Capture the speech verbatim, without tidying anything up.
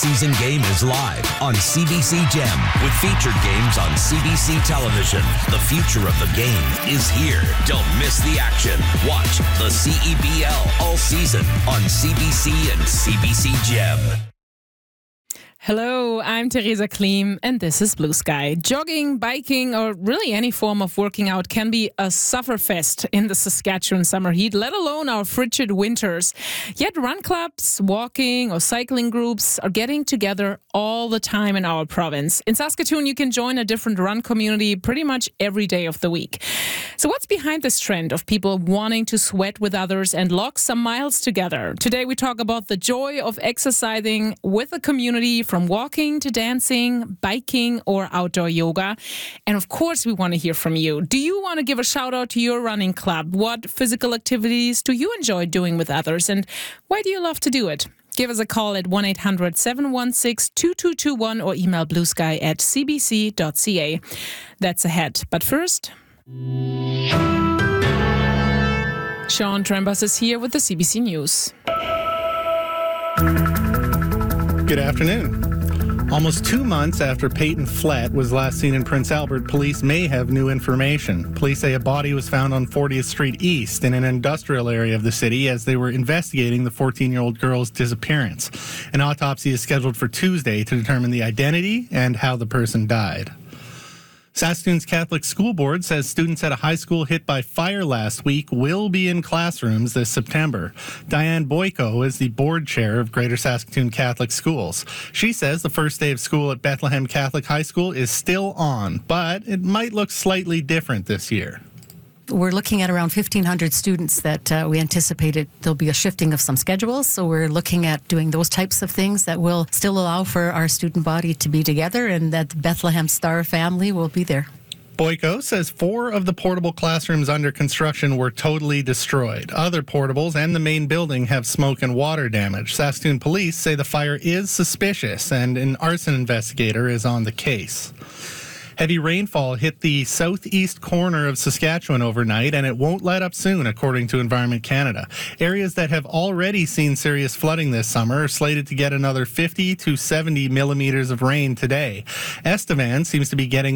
Season game is live on C B C Gem with featured games on C B C television. The future of the game is here. Don't miss the action. Watch the C E B L all season on C B C and C B C Gem. Hello, I'm Theresa Kleem, and this is Blue Sky. Jogging, biking, or really any form of working out can be a sufferfest in the Saskatchewan summer heat, let alone our frigid winters. Yet run clubs, walking, or cycling groups are getting together all the time in our province. In Saskatoon, you can join a different run community pretty much every day of the week. So what's behind this trend of people wanting to sweat with others and log some miles together? Today we talk about the joy of exercising with a community, from walking to dancing, biking, or outdoor yoga. And of course, we want to hear from you. Do you want to give a shout out to your running club? What physical activities do you enjoy doing with others? And why do you love to do it? Give us a call at one eight hundred seven one six two two two one or email bluesky at c b c dot c a. That's ahead. But first, Sean Trembus is here with the C B C News. Good afternoon. Almost two months after Peyton Flett was last seen in Prince Albert, police may have new information. Police say a body was found on fortieth Street East in an industrial area of the city as they were investigating the fourteen-year-old girl's disappearance. An autopsy is scheduled for Tuesday to determine the identity and how the person died. Saskatoon's Catholic School Board says students at a high school hit by fire last week will be in classrooms this September. Diane Boyko is the board chair of Greater Saskatoon Catholic Schools. She says the first day of school at Bethlehem Catholic High School is still on, but it might look slightly different this year. We're looking at around fifteen hundred students that uh, we anticipated there'll be a shifting of some schedules. So we're looking at doing those types of things that will still allow for our student body to be together, and that the Bethlehem Star family will be there. Boyko says four of the portable classrooms under construction were totally destroyed. Other portables and the main building have smoke and water damage. Saskatoon police say the fire is suspicious and an arson investigator is on the case. Heavy rainfall hit the southeast corner of Saskatchewan overnight, and it won't let up soon, according to Environment Canada. Areas that have already seen serious flooding this summer are slated to get another fifty to seventy millimeters of rain today. Estevan seems to be getting